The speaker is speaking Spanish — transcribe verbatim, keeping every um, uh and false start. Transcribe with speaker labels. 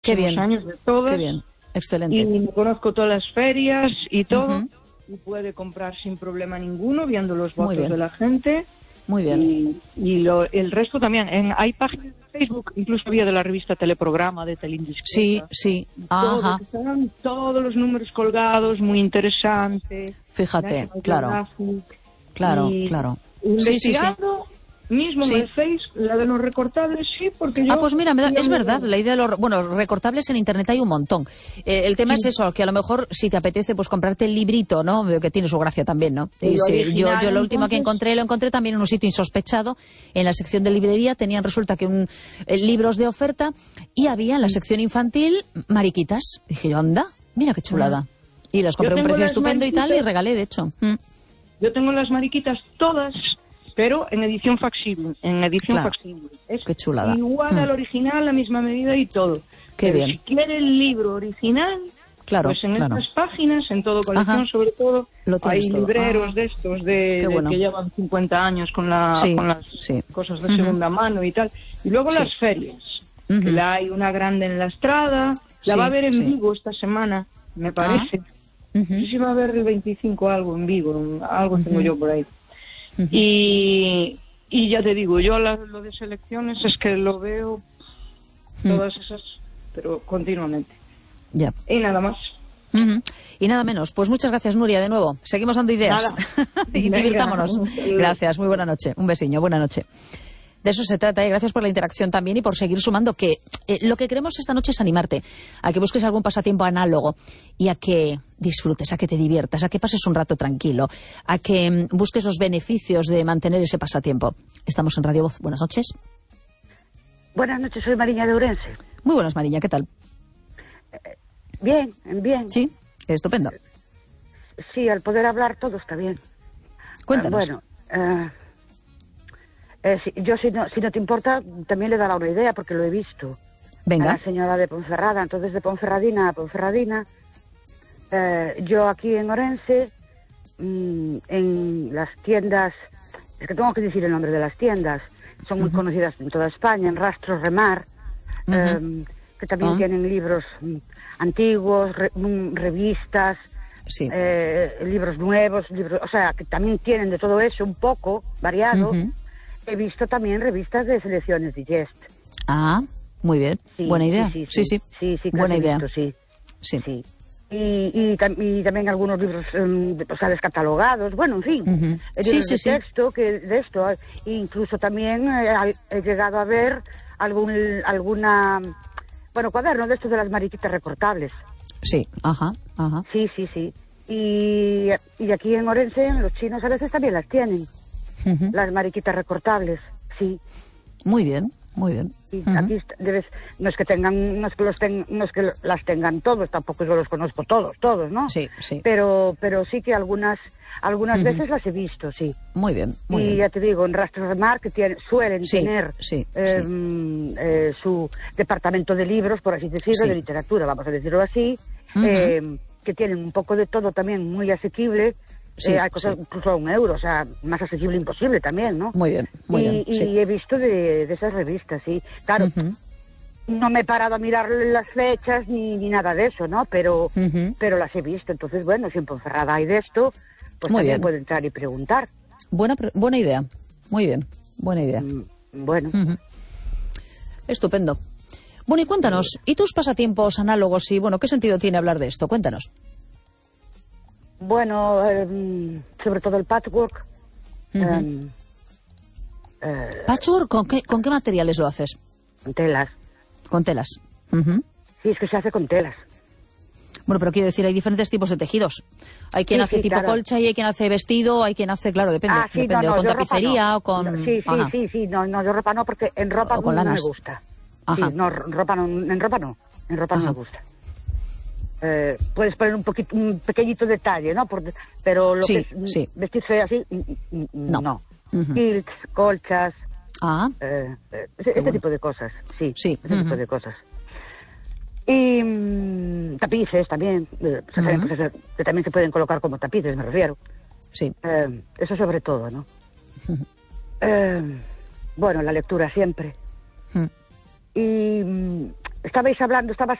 Speaker 1: Qué bien.
Speaker 2: años de todas.
Speaker 1: Qué bien, excelente.
Speaker 2: Y me conozco todas las ferias y todo. Uh-huh. Y puede comprar sin problema ninguno, viendo los votos de la gente.
Speaker 1: Muy bien.
Speaker 2: Y, y lo, el resto también. En, hay páginas de Facebook, incluso había de la revista Teleprograma, de Telindiscreta.
Speaker 1: Sí, sí. Ajá.
Speaker 2: Todo, estaban todos los números colgados, muy interesante.
Speaker 1: Fíjate, claro. Claro,
Speaker 2: y
Speaker 1: claro.
Speaker 2: Investigando, sí, sí, sí. mismo
Speaker 1: sí.
Speaker 2: en el Face, la de los recortables, sí, porque yo...
Speaker 1: Ah, pues mira, me da, es verdad, la idea de los... Bueno, recortables en Internet hay un montón. Eh, el tema sí. es eso, que a lo mejor si te apetece pues comprarte el librito, ¿no? Que tiene su gracia también, ¿no? Y sí, original, yo, yo lo último entonces... que encontré, lo encontré también en un sitio insospechado, en la sección de librería, tenían resulta que un eh, libros de oferta y había en la sección infantil mariquitas. Dije yo, anda, mira qué chulada. Y las compré a un precio estupendo y tal y regalé, de hecho. Mm.
Speaker 2: Yo tengo las mariquitas todas, pero en edición facsible, en edición
Speaker 1: claro.
Speaker 2: facsible. Es
Speaker 1: Qué chulada.
Speaker 2: Igual mm. al original, la misma medida y todo.
Speaker 1: Qué
Speaker 2: pero
Speaker 1: bien.
Speaker 2: Si quiere el libro original,
Speaker 1: claro,
Speaker 2: pues en
Speaker 1: claro.
Speaker 2: estas páginas, en todo colección,
Speaker 1: Ajá.
Speaker 2: sobre todo, hay
Speaker 1: todo.
Speaker 2: libreros
Speaker 1: ah.
Speaker 2: de estos de,
Speaker 1: bueno.
Speaker 2: de que llevan cincuenta años con, la,
Speaker 1: sí,
Speaker 2: con las
Speaker 1: sí.
Speaker 2: cosas de uh-huh. segunda mano y tal. Y luego
Speaker 1: sí.
Speaker 2: las ferias,
Speaker 1: uh-huh.
Speaker 2: que la hay una grande en la Estrada, la
Speaker 1: sí,
Speaker 2: va a ver en
Speaker 1: sí.
Speaker 2: vivo esta semana, me parece.
Speaker 1: Ah. Uh-huh.
Speaker 2: No sé si va a haber el veinticinco algo en vivo, algo uh-huh. tengo yo por ahí. Uh-huh. Y, y ya te digo, yo la, lo de selecciones es que lo veo uh-huh. todas esas, pero continuamente.
Speaker 1: Ya.
Speaker 2: Y nada más.
Speaker 1: Uh-huh. Y nada menos. Pues muchas gracias, Nuria, de nuevo. Seguimos dando ideas. y
Speaker 2: Venga.
Speaker 1: Divirtámonos. Gracias, muy buena noche. Un besiño, buena noche. De eso se trata, ¿eh? Gracias por la interacción también y por seguir sumando, que eh, lo que queremos esta noche es animarte a que busques algún pasatiempo análogo y a que disfrutes, a que te diviertas, a que pases un rato tranquilo, a que mm, busques los beneficios de mantener ese pasatiempo. Estamos en Radio Voz. Buenas noches.
Speaker 3: Buenas noches, soy Mariña de Ourense.
Speaker 1: Muy buenas, Mariña, ¿qué tal?
Speaker 3: Eh, bien, bien.
Speaker 1: Sí, estupendo.
Speaker 3: Sí, al poder hablar todo está bien.
Speaker 1: Cuéntanos.
Speaker 3: Uh, bueno, uh, Eh, si, yo, si no, si no te importa, también le dará una idea, porque lo he visto.
Speaker 1: Venga.
Speaker 3: A la señora de Ponferrada, entonces de Ponferradina a Ponferradina. Eh, yo aquí en Ourense, mmm, en las tiendas, es que tengo que decir el nombre de las tiendas, son muy uh-huh. conocidas en toda España, en Rastro Remar, uh-huh. eh, que también uh-huh. tienen libros mm, antiguos, re, mm, revistas,
Speaker 1: sí.
Speaker 3: eh, libros nuevos, libros, o sea, que también tienen de todo eso un poco, variado. Uh-huh. He visto también revistas de selecciones Digest.
Speaker 1: Ah, muy bien.
Speaker 3: Sí,
Speaker 1: buena idea.
Speaker 3: Sí, sí.
Speaker 1: Sí, sí.
Speaker 3: sí, sí
Speaker 1: buena idea.
Speaker 3: Visto, sí.
Speaker 1: Sí.
Speaker 3: sí. Y, y, y también algunos libros, um, o sea, descatalogados. Bueno, en fin.
Speaker 1: Uh-huh.
Speaker 3: Libros
Speaker 1: sí, sí,
Speaker 3: de texto,
Speaker 1: sí.
Speaker 3: que de esto. Incluso también eh, he llegado a ver algún, alguna... Bueno, cuaderno de estos de las mariquitas recortables.
Speaker 1: Sí, ajá, ajá.
Speaker 3: Sí, sí, sí. Y, y aquí en Ourense, los chinos a veces también las tienen. Uh-huh. Las mariquitas recortables, sí.
Speaker 1: Muy bien, muy bien.
Speaker 3: Y
Speaker 1: uh-huh.
Speaker 3: aquí debes, no es que tengan, no es que los ten, no es que las tengan todos, tampoco yo los conozco todos, todos, ¿no?
Speaker 1: Sí, sí.
Speaker 3: Pero, pero sí que algunas, algunas uh-huh. veces las he visto, sí.
Speaker 1: Muy bien, muy
Speaker 3: y
Speaker 1: bien.
Speaker 3: ya te digo, en Rastro Remar que tienen, suelen
Speaker 1: sí,
Speaker 3: tener
Speaker 1: sí,
Speaker 3: eh,
Speaker 1: sí.
Speaker 3: Eh, su departamento de libros, por así decirlo,
Speaker 1: sí.
Speaker 3: de literatura, vamos a decirlo así, uh-huh. eh, que tienen un poco de todo también muy asequible.
Speaker 1: Sí,
Speaker 3: eh, hay cosas
Speaker 1: sí.
Speaker 3: incluso a un euro, o sea, más accesible imposible también, ¿no?
Speaker 1: Muy bien, muy
Speaker 3: y,
Speaker 1: bien.
Speaker 3: Y
Speaker 1: sí.
Speaker 3: he visto de, de esas revistas, sí. Claro, uh-huh. no me he parado a mirar las fechas ni, ni nada de eso, ¿no? Pero, uh-huh. pero las he visto. Entonces, bueno, si en Ponferrada hay de esto, pues
Speaker 1: muy
Speaker 3: también
Speaker 1: bien.
Speaker 3: puedo entrar y preguntar.
Speaker 1: Buena, buena idea. Muy bien, buena idea.
Speaker 3: Mm, bueno.
Speaker 1: Uh-huh. Estupendo. Bueno, y cuéntanos, ¿y tus pasatiempos análogos? Y, bueno, ¿qué sentido tiene hablar de esto? Cuéntanos.
Speaker 3: Bueno, eh, sobre todo el patchwork.
Speaker 1: Uh-huh.
Speaker 3: eh, eh,
Speaker 1: ¿Patchwork? ¿Con qué, ¿Con qué materiales lo haces?
Speaker 3: Con telas.
Speaker 1: Con telas. Uh-huh.
Speaker 3: Sí, es que se hace con telas.
Speaker 1: Bueno, pero quiero decir, hay diferentes tipos de tejidos. Hay quien
Speaker 3: sí,
Speaker 1: hace
Speaker 3: sí,
Speaker 1: tipo
Speaker 3: claro.
Speaker 1: colcha y hay quien hace vestido, hay quien hace, claro, depende.
Speaker 3: Ah, sí,
Speaker 1: depende
Speaker 3: no, no,
Speaker 1: o con
Speaker 3: yo
Speaker 1: tapicería
Speaker 3: no.
Speaker 1: o con...
Speaker 3: No, sí, sí,
Speaker 1: Ajá.
Speaker 3: sí, sí, no, no, yo ropa no, porque en ropa
Speaker 1: o con
Speaker 3: no
Speaker 1: lanas.
Speaker 3: me gusta.
Speaker 1: Ajá.
Speaker 3: Sí, no, ropa no, en ropa no, en ropa
Speaker 1: Ajá.
Speaker 3: no me gusta. Eh, puedes poner un poquito, un pequeñito detalle, ¿no? Por, pero lo
Speaker 1: sí,
Speaker 3: que es
Speaker 1: sí.
Speaker 3: vestirse así, no.
Speaker 1: No.
Speaker 3: Uh-huh. Quilts, colchas,
Speaker 1: ah.
Speaker 3: eh, eh, este
Speaker 1: bueno.
Speaker 3: tipo de cosas, sí,
Speaker 1: sí.
Speaker 3: este
Speaker 1: uh-huh.
Speaker 3: tipo de cosas. Y mmm, tapices también, eh, uh-huh. cosas que también se pueden colocar como tapices, me refiero.
Speaker 1: Sí.
Speaker 3: Eh, eso sobre todo, ¿no?
Speaker 1: Uh-huh.
Speaker 3: Eh, bueno, la lectura siempre.
Speaker 1: Uh-huh.
Speaker 3: Y, estabais hablando, estabas